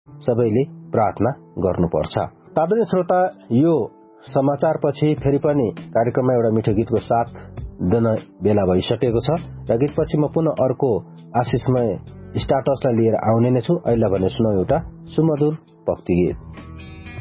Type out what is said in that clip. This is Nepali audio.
सबैले प्रार्थना गर्नुपर्छ। आदरणीय श्रोता, यो समाचारपछि फेरि पनि कार्यक्रममा एउटा मिठो गीतको साथ दिन बेला भइसकेको छ र गीतपछि म पुनः अर्को आशिषमय स्टाटसलाई लिएर आउने नै छु। अहिले भने सुनौ एउटा सुमधुर भक्ति गीत।